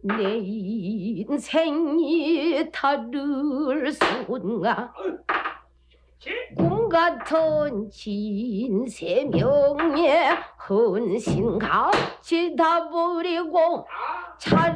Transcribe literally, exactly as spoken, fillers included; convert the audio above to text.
내 인생이 다를 순가 꿈 같은 진세명의 헌신같이 다 버리고 차